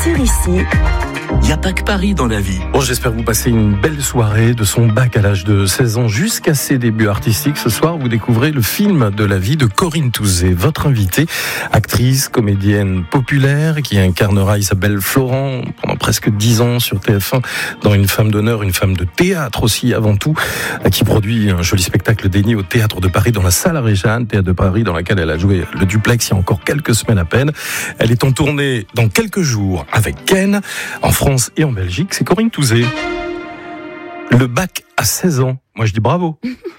sur ici. Il n'y a pas que Paris dans la vie. Bon, j'espère que vous passez une belle soirée. De son bac à l'âge de 16 ans jusqu'à ses débuts artistiques. Ce soir, vous découvrez le film de la vie de Corinne Touzé, votre invitée, actrice, comédienne populaire, qui incarnera Isabelle Florent pendant presque 10 ans sur TF1 dans Une femme d'honneur, une femme de théâtre aussi avant tout, qui produit un joli spectacle dédié au Théâtre de Paris dans la salle Réjeanne, Théâtre de Paris dans laquelle elle a joué le duplex il y a encore quelques semaines à peine. Elle est en tournée dans quelques jours avec Ken, en France et en Belgique. C'est Corinne Touzé. Le bac à 16 ans. Moi, je dis bravo.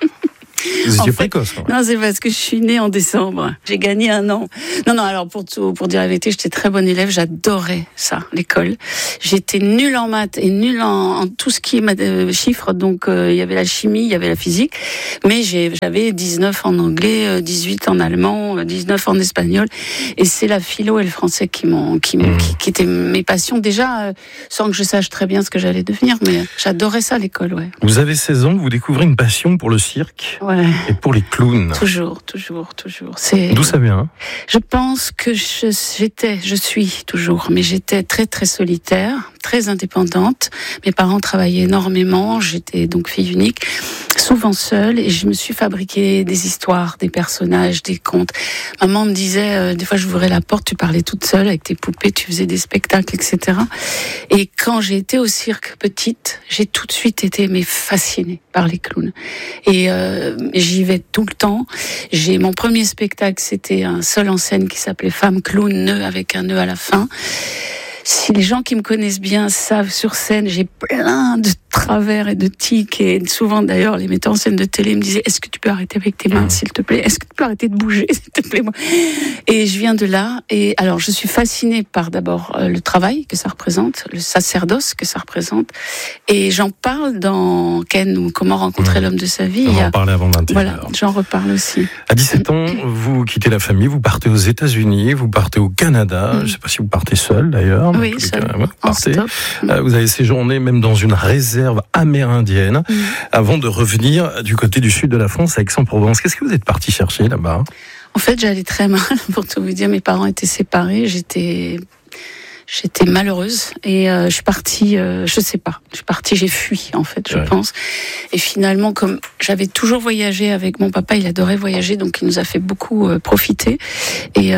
Vous étiez précoce. Non, c'est parce que je suis née en décembre. J'ai gagné un an. Non, alors pour dire la vérité, j'étais très bonne élève. J'adorais ça, l'école. J'étais nulle en maths et nulle en tout ce qui est chiffres. Donc, il y avait la chimie, il y avait la physique. Mais j'avais 19 en anglais, 18 en allemand, 19 en espagnol. Et c'est la philo et le français qui étaient mes passions. Déjà, sans que je sache très bien ce que j'allais devenir. Mais j'adorais ça, l'école, ouais. Vous avez 16 ans, vous découvrez une passion pour le cirque. Ouais. Et pour les clowns. Toujours. D'où ça vient? Je pense que je suis toujours, mais j'étais très très solitaire, très indépendante. Mes parents travaillaient énormément, j'étais donc fille unique, souvent seule, et je me suis fabriqué des histoires, des personnages, des contes. Maman me disait, des fois j'ouvrais la porte, tu parlais toute seule avec tes poupées, tu faisais des spectacles, etc. Et quand j'ai été au cirque petite, j'ai tout de suite été fascinée par les clowns. Et j'y vais tout le temps. Mon premier spectacle, c'était un seul en scène qui s'appelait Femme Clown, nœud avec un nœud à la fin. Si les gens qui me connaissent bien savent, sur scène, j'ai plein de travers et de tics, et souvent d'ailleurs les metteurs en scène de télé me disaient: est-ce que tu peux arrêter avec tes mains, s'il te plaît, est-ce que tu peux arrêter de bouger, s'il te plaît. Et je viens de là, et alors je suis fascinée par d'abord le travail que ça représente, le sacerdoce que ça représente, et j'en parle dans Ken, ou Comment rencontrer l'homme de sa vie. On en parlait avant d'interview. Voilà, j'en reparle aussi. À 17 ans, vous quittez la famille, vous partez aux États-Unis, vous partez au Canada. Je ne sais pas si vous partez seul d'ailleurs. Oui, seul. Vous avez séjourné même dans une réserve amérindienne avant de revenir du côté du sud de la France, à Aix-en-Provence. Qu'est-ce que vous êtes parti chercher là-bas? En fait, j'allais très mal, pour tout vous dire. Mes parents étaient séparés, j'étais malheureuse, et je suis partie, j'ai fui en fait, je pense. Et finalement, comme j'avais toujours voyagé avec mon papa, il adorait voyager, donc il nous a fait beaucoup profiter. Et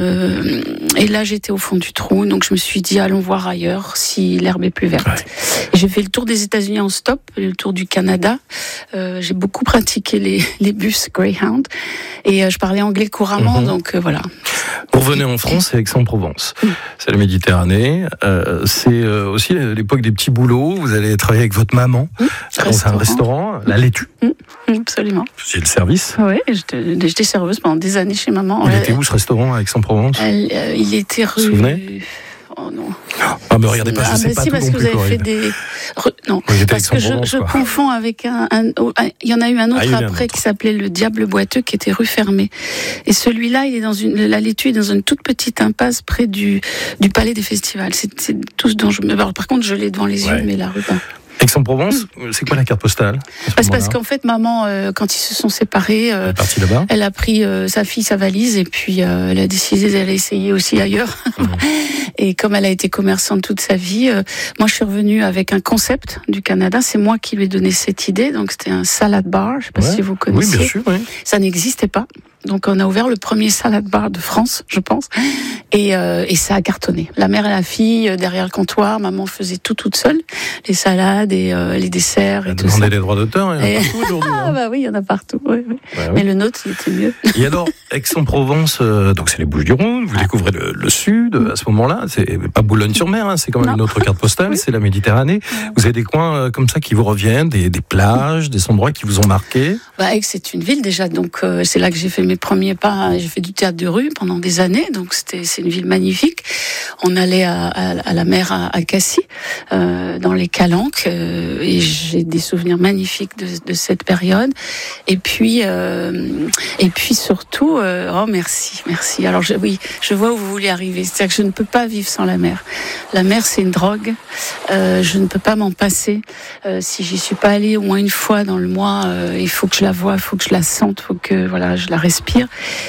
là, j'étais au fond du trou, donc je me suis dit, allons voir ailleurs si l'herbe est plus verte. Ouais. Et j'ai fait le tour des États-Unis en stop, le tour du Canada. J'ai beaucoup pratiqué les bus Greyhound, et je parlais anglais couramment, donc voilà. Vous revenez en France, c'est Aix-en-Provence. C'est la Méditerranée. C'est aussi l'époque des petits boulots. Vous allez travailler avec votre maman dans un restaurant, la Laitue. Absolument. C'est le service. Oui, j'étais serveuse pendant des années chez maman. Il était où ce restaurant à Aix-en-Provence? Il était rue... Vous vous souvenez? Oh non. Ah, me regardez pas, je sais pas si, tout parce non que plus, vous avez fait des... Non, parce que je confonds avec il y en a eu un autre après qui s'appelait le Diable Boiteux, qui était rue Fermée. Et celui-là, il est dans la Laitue est dans une toute petite impasse près du Palais des Festivals. C'est tout ce dont je me... Alors, par contre, je l'ai devant les yeux, mais la rue pas. Aix-en-Provence, c'est quoi la carte postale? C'est parce qu'en fait, maman, quand ils se sont séparés, elle est partie là-bas. Elle a pris sa fille, sa valise, et puis elle a décidé d'aller essayer aussi ailleurs. Et comme elle a été commerçante toute sa vie, moi je suis revenue avec un concept du Canada. C'est moi qui lui ai donné cette idée. Donc c'était un salad bar. Je ne sais pas si vous connaissez. Oui, bien sûr. Oui. Ça n'existait pas. Donc on a ouvert le premier salad bar de France, je pense, et ça a cartonné. La mère et la fille derrière le comptoir, maman faisait tout toute seule, les salades et les desserts et tout ça. Demandez les droits d'auteur, il y en a partout aujourd'hui. Ah bah oui, il y en a partout. Oui. Mais le nôtre, il était mieux. Et alors, Aix-en-Provence, donc c'est les Bouches-du-Rhône. Vous découvrez le sud à ce moment-là. C'est pas Boulogne-sur-Mer, c'est quand même une autre carte postale. C'est la Méditerranée. Vous avez des coins comme ça qui vous reviennent, des plages, des endroits qui vous ont marqué? Aix, c'est une ville déjà, donc c'est là que j'ai fait mes premiers pas. J'ai fait du théâtre de rue pendant des années, donc c'est une ville magnifique. On allait à la mer à Cassis, dans les Calanques, et j'ai des souvenirs magnifiques de cette période. Et puis surtout, merci. Alors je vois où vous voulez arriver. C'est-à-dire que je ne peux pas vivre sans la mer. La mer, c'est une drogue. Je ne peux pas m'en passer. Si j'y suis pas allée au moins une fois dans le mois, il faut que je la voie, il faut que je la sente, il faut que je la respire.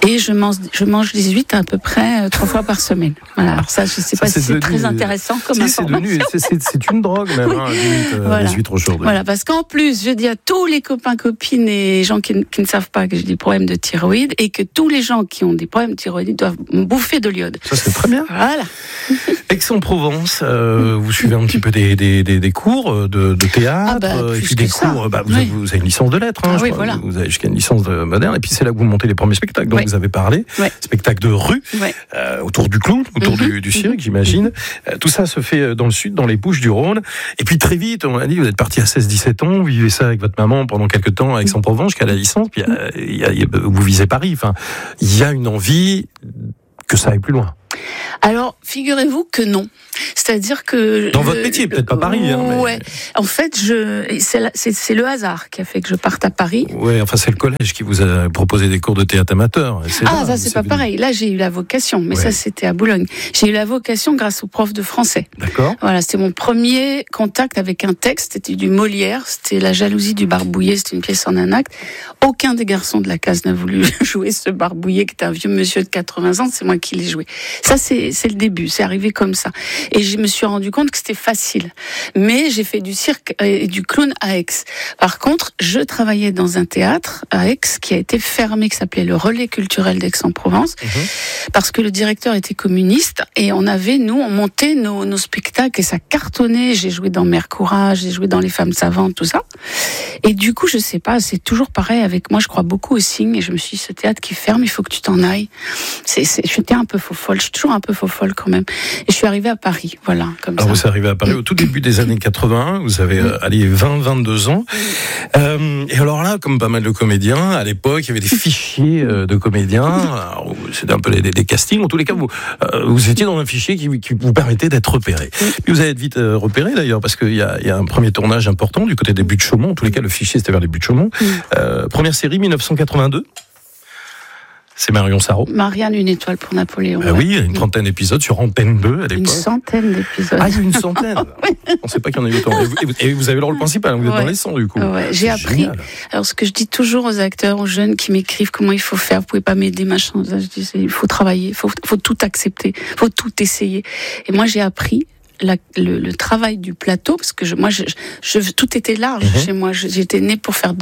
Et je mange des huîtres à peu près 3 fois par semaine. Voilà. Alors ça, je ne sais pas si c'est très intéressant comme information. C'est une drogue même, oui. Les huîtres aujourd'hui. Voilà, parce qu'en plus, je dis à tous les copains, copines et gens qui ne savent pas que j'ai des problèmes de thyroïde et que tous les gens qui ont des problèmes de thyroïde doivent bouffer de l'iode. Ça, c'est très bien. Voilà. Aix-en-Provence, vous suivez un petit peu des cours de théâtre, et puis des cours. Vous avez une licence de lettres, je crois. Voilà. Vous avez jusqu'à une licence de moderne, et puis c'est là que vous montez les premiers spectacles dont vous avez parlé, spectacles de rue, autour du clown, autour du cirque, j'imagine. Tout ça se fait dans le sud, dans les Bouches-du-Rhône. Et puis très vite, on a dit, vous êtes parti à 16-17 ans, vous vivez ça avec votre maman pendant quelques temps à Aix-en-Provence jusqu'à la licence, puis vous visez Paris. Enfin, il y a une envie que ça aille plus loin. Alors, figurez-vous que non. C'est-à-dire que... Dans votre métier, peut-être pas Paris. Ouais. En fait, c'est le hasard qui a fait que je parte à Paris. Ouais, enfin, c'est le collège qui vous a proposé des cours de théâtre amateur. C'est pas pareil. Là, j'ai eu la vocation, mais ça, c'était à Boulogne. J'ai eu la vocation grâce au prof de français. D'accord. Voilà, c'était mon premier contact avec un texte. C'était du Molière. C'était La jalousie du barbouillé. C'était une pièce en un acte. Aucun des garçons de la case n'a voulu jouer ce barbouillé qui était un vieux monsieur de 80 ans. C'est moi qui l'ai joué. Ça, c'est le début. C'est arrivé comme ça. Et je me suis rendu compte que c'était facile. Mais j'ai fait du cirque et du clown à Aix. Par contre, je travaillais dans un théâtre à Aix qui a été fermé, qui s'appelait le Relais culturel d'Aix-en-Provence, parce que le directeur était communiste et on montait nos spectacles et ça cartonnait. J'ai joué dans Mère Courage, j'ai joué dans Les Femmes Savantes, tout ça. Et du coup, je sais pas, c'est toujours pareil avec moi. Je crois beaucoup au signe et je me suis dit, ce théâtre qui ferme, il faut que tu t'en ailles. J'étais un peu faux-folle, je suis toujours un peu faux-folle quand même. Et je suis arrivée à Paris, voilà, comme ça. Vous êtes arrivé à Paris au tout début des années 80, vous avez 20-22 ans. Et alors là, comme pas mal de comédiens, à l'époque, il y avait des fichiers de comédiens. C'était un peu des castings. En tous les cas, vous étiez dans un fichier qui vous permettait d'être repéré. Puis vous allez être vite repéré d'ailleurs, parce qu'il y a un premier tournage important du côté des Buttes-Chaumont. En tous les cas, le fichier, c'était vers les Buttes-Chaumont. Première série, 1982. C'est Marion Sarraud. Marianne, une étoile pour Napoléon. Oui, une trentaine d'épisodes sur Antenne 2 à l'époque. Une centaine d'épisodes. Ah, il y a une centaine. On ne sait pas qu'il y en a eu autant. Et vous avez le rôle principal, vous êtes dans les sons du coup. J'ai appris. Génial. Alors, ce que je dis toujours aux acteurs, aux jeunes qui m'écrivent comment il faut faire, vous pouvez pas m'aider, machin. Je dis, il faut travailler, il faut tout accepter, il faut tout essayer. Et moi, j'ai appris le travail du plateau, parce que tout était large chez moi. J'étais née pour faire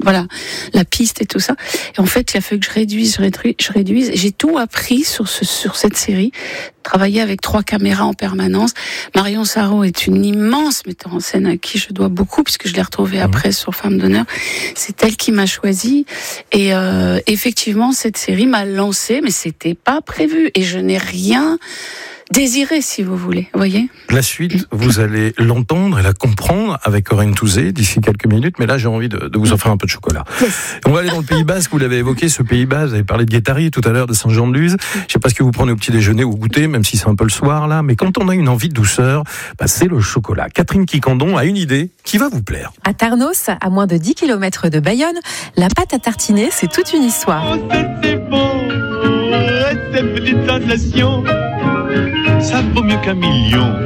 la piste et tout ça. Et en fait, il a fallu que je réduise. Et j'ai tout appris sur cette série. Travailler avec 3 caméras en permanence. Marion Sarraud est une immense metteur en scène à qui je dois beaucoup, puisque je l'ai retrouvée après sur Femme d'honneur. C'est elle qui m'a choisie. Et effectivement, cette série m'a lancée, mais c'était pas prévu. Et je n'ai rien désiré, si vous voulez, voyez. La suite, vous allez l'entendre et la comprendre avec Corinne Touzé d'ici quelques minutes, mais là j'ai envie de vous offrir un peu de chocolat. On va aller dans le Pays Basque, vous l'avez évoqué, ce Pays Basque, vous avez parlé de Guétari tout à l'heure, de Saint-Jean-de-Luz. Je sais pas ce que vous prenez au petit déjeuner ou au goûter, même si c'est un peu le soir là, mais quand on a une envie de douceur, c'est le chocolat. Catherine Quicandon a une idée qui va vous plaire. À Tarnos, à moins de 10 km de Bayonne, la pâte à tartiner, c'est toute une histoire. C'est bon, cette petite sensation, ça vaut mieux qu'un million.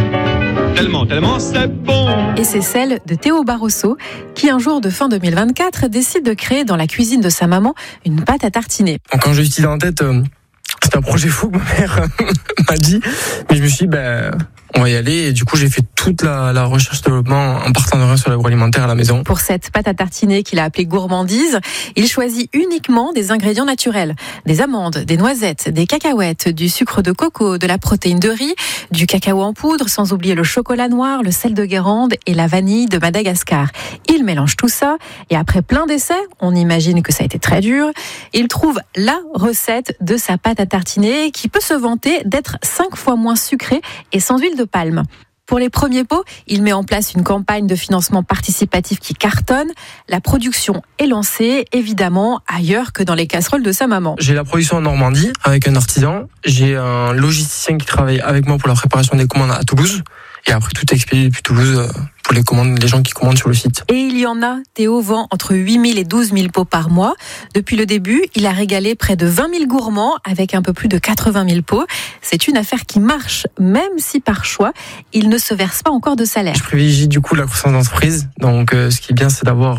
Tellement c'est bon. Et c'est celle de Théo Barroso, qui un jour de fin 2024 décide de créer dans la cuisine de sa maman une pâte à tartiner. Quand j'ai eu cette idée en tête, c'était un projet fou que ma mère m'a dit, mais je me suis dit, on va y aller. Et du coup, j'ai fait toute la recherche-développement en partenariat sur l'agroalimentaire à la maison. Pour cette pâte à tartiner qu'il a appelée gourmandise, il choisit uniquement des ingrédients naturels. Des amandes, des noisettes, des cacahuètes, du sucre de coco, de la protéine de riz, du cacao en poudre, sans oublier le chocolat noir, le sel de Guérande et la vanille de Madagascar. Il mélange tout ça et après plein d'essais, on imagine que ça a été très dur, il trouve la recette de sa pâte à tartiner qui peut se vanter d'être 5 fois moins sucrée et sans huile de palme. Pour les premiers pots, il met en place une campagne de financement participatif qui cartonne. La production est lancée, évidemment, ailleurs que dans les casseroles de sa maman. J'ai la production en Normandie avec un artisan. J'ai un logisticien qui travaille avec moi pour la préparation des commandes à Toulouse. Et après, tout est expédié depuis Toulouse pour les gens qui commandent sur le site. Et il y en a. Théo vend entre 8 000 et 12 000 pots par mois. Depuis le début, il a régalé près de 20 000 gourmands avec un peu plus de 80 000 pots. C'est une affaire qui marche, même si par choix, il ne se verse pas encore de salaire. Je privilégie du coup la croissance d'entreprise. Donc, ce qui est bien, c'est d'avoir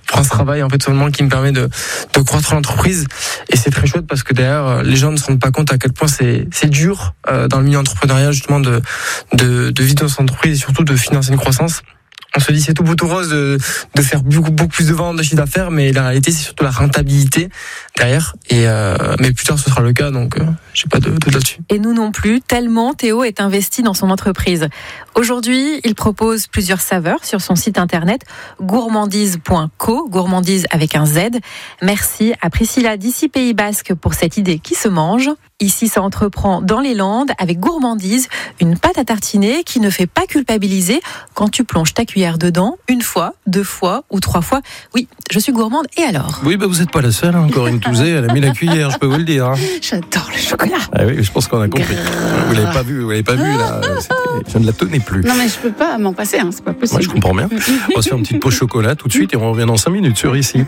France Travail en fait seulement qui me permet de croître l'entreprise, et c'est très chouette parce que derrière les gens ne se rendent pas compte à quel point c'est dur dans le milieu entrepreneurial justement de vivre dans son entreprise et surtout de financer une croissance. On se dit c'est tout beau tout rose de faire beaucoup plus de ventes, de chiffre d'affaires, mais la réalité c'est surtout la rentabilité derrière. Et mais plus tard ce sera le cas, donc j'ai pas de doute là-dessus. Et nous non plus, tellement Théo est investi dans son entreprise. Aujourd'hui, il propose plusieurs saveurs sur son site internet gourmandise.co, gourmandise avec un Z. Merci à Priscilla d'ici Pays Basque pour cette idée qui se mange. Ici, ça entreprend dans les Landes avec Gourmandise, une pâte à tartiner qui ne fait pas culpabiliser quand tu plonges ta cuillère dedans, 1 fois, 2 fois ou 3 fois. Oui, je suis gourmande, et alors ? Oui, vous n'êtes pas la seule, hein. Corinne Touzé, elle a mis la cuillère, je peux vous le dire. Hein. J'adore le chocolat. Ah oui, je pense qu'on a compris. Vous l'avez pas vu là. Je ne la tenais plus. Non mais je peux pas m'en passer, hein, c'est pas possible. Moi, je comprends bien. On va se faire une petite pause chocolat tout de suite et on revient dans 5 minutes sur Ici.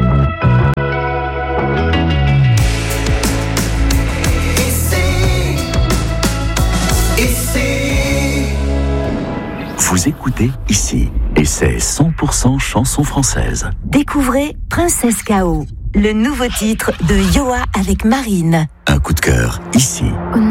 Vous écoutez Ici, et c'est 100% chanson française. Découvrez Princesse K.O., le nouveau titre de Yoa avec Marine. Un coup de cœur, Ici.